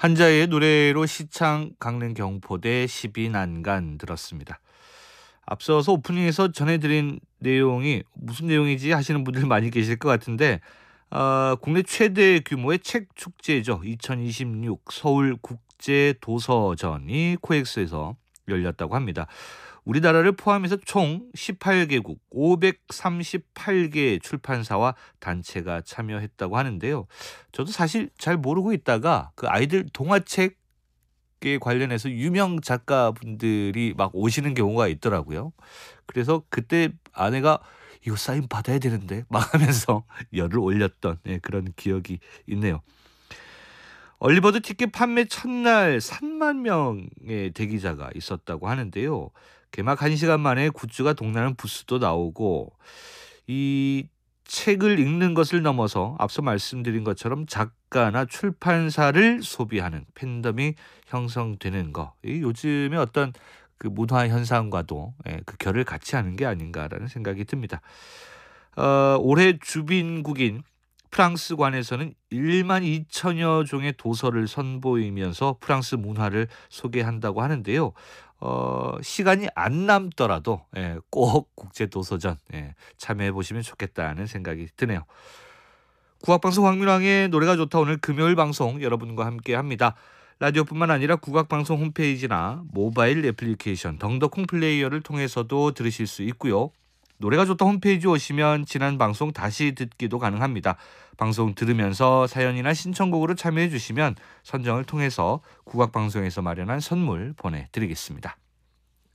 한자의 노래로 시창 강릉 경포대 12난간 들었습니다. 앞서서 오프닝에서 전해드린 내용이 무슨 내용이지 하시는 분들 많이 계실 것 같은데 국내 최대 규모의 책 축제죠. 2026 서울 국제 도서전이 코엑스에서 열렸다고 합니다. 우리나라를 포함해서 총 18개국 538개 출판사와 단체가 참여했다고 하는데요. 저도 사실 잘 모르고 있다가 그 아이들 동화책에 관련해서 유명 작가분들이 막 오시는 경우가 있더라고요. 그래서 그때 아내가 이거 사인 받아야 되는데 막 하면서 열을 올렸던 그런 기억이 있네요. 얼리버드 티켓 판매 첫날 3만 명의 대기자가 있었다고 하는데요. 개막 1시간 만에 굿즈가 동나는 부스도 나오고 이 책을 읽는 것을 넘어서 앞서 말씀드린 것처럼 작가나 출판사를 소비하는 팬덤이 형성되는 거. 이 요즘의 어떤 그 문화 현상과도 그 결을 같이 하는 게 아닌가라는 생각이 듭니다. 올해 주빈국인 프랑스관에서는 1만 2천여 종의 도서를 선보이면서 프랑스 문화를 소개한다고 하는데요. 시간이 안 남더라도 꼭 국제도서전 참여해 보시면 좋겠다는 생각이 드네요. 국악방송 황민왕의 노래가 좋다 오늘 금요일 방송 여러분과 함께합니다. 라디오뿐만 아니라 국악방송 홈페이지나 모바일 애플리케이션 덩더콩 플레이어를 통해서도 들으실 수 있고요. 노래가 좋다 홈페이지 오시면 지난 방송 다시 듣기도 가능합니다. 방송 들으면서 사연이나 신청곡으로 참여해 주시면 선정을 통해서 국악방송에서 마련한 선물 보내드리겠습니다.